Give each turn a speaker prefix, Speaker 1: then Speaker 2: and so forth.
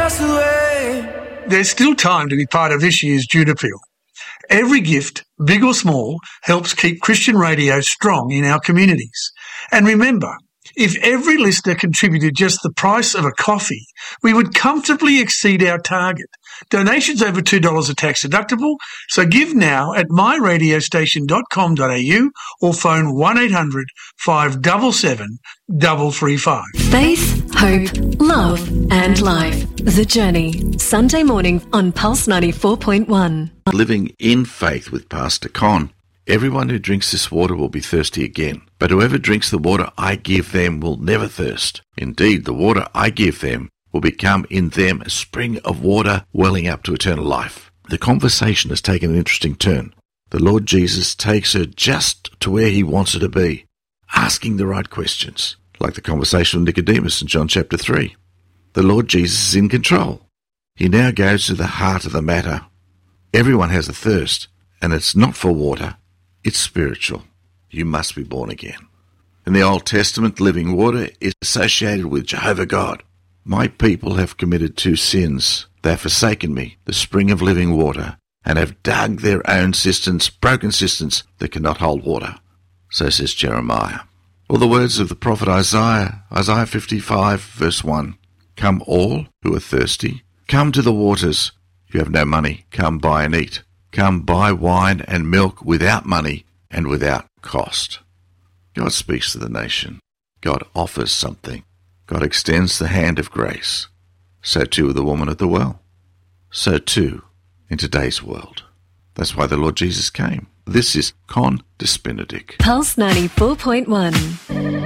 Speaker 1: us away.
Speaker 2: There's still time to be part of this year's Jude Appeal. Every gift, big or small, helps keep Christian radio strong in our communities. And remember, if every listener contributed just the price of a coffee, we would comfortably exceed our target. Donations over $2 are tax deductible, so give now at myradiostation.com.au or phone 1800 577 335.
Speaker 3: Faith, hope, love and life. The Journey. Sunday morning on Pulse 94.1.
Speaker 4: Living in faith with Pastor Con. Everyone who drinks this water will be thirsty again, but whoever drinks the water I give them will never thirst. Indeed, the water I give them will become in them a spring of water welling up to eternal life. The conversation has taken an interesting turn. The Lord Jesus takes her just to where he wants her to be, asking the right questions, like the conversation with Nicodemus in John chapter 3. The Lord Jesus is in control. He now goes to the heart of the matter. Everyone has a thirst, and it's not for water. It's spiritual. You must be born again. In the Old Testament, living water is associated with Jehovah God. My people have committed two sins. They have forsaken me, the spring of living water, and have dug their own cisterns, broken cisterns that cannot hold water. So says Jeremiah. Or the words of the prophet Isaiah, Isaiah 55, verse 1. Come all who are thirsty, come to the waters. You have no money, come buy and eat. Come buy wine and milk without money and without cost. God speaks to the nation. God offers something. God extends the hand of grace. So too with the woman at the well. So too in today's world. That's why the Lord Jesus came. This is Con Despinadic.
Speaker 3: Pulse 94.1.